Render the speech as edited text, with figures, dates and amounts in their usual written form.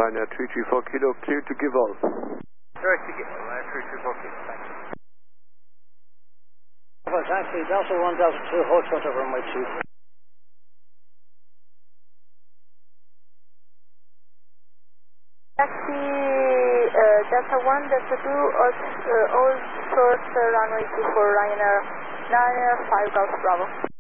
Ryanair 334 Kilo, clear to give all. Clear to give all, Ryanair 334 Kilo, thanks. Taxi, Delta 1, Delta 2, Hotel over my 2. Taxi Delta 1, Delta 2, all short runway 24 Ryanair 5 Golf Bravo.